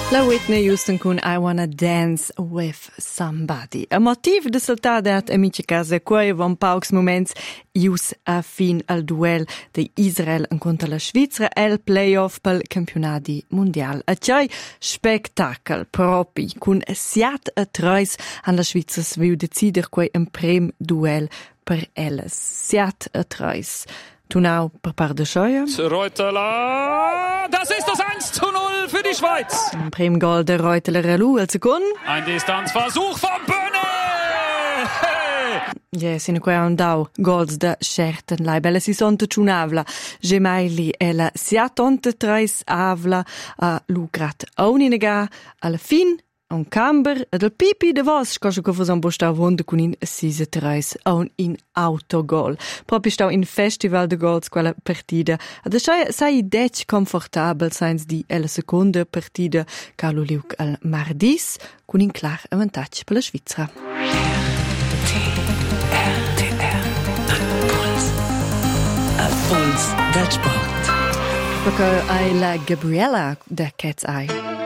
La Whitney Houston con I Wanna Dance With Somebody. A motiv de saltadat amici casa quei von paucs moments ius a fin al duel de Israel en contra la Svizra el playoff pel campionati mondial. A cei spectacle propi cun 7-3 an la Svizra sviu decider quei en prem duel per elles. 7-3. Tu now per part de Scheuer. Reuteler, das ist das 1:0 für die Schweiz. Im Prim Goal der Reuteler Relou al secund. Ein Distanzversuch von Böhne. Ja, sino qua un dau goals da Scherten lai bella si sonta ciunavla. Gemaili e la 7-3 avla a Lugrat Auninega alla fin. Un camber ed il pipi de vos scosso che fos un bostau vonda con in 6-3 un in autogol. Proprio stau in festival de goals quella partida. Ad sai dec comfortabel sains di la seconda partida Carlo Liuc al mardis con in clar avantatge per la Svizzera. A Puls del Sport. Perché hai la Gabriella da Cat's Eye.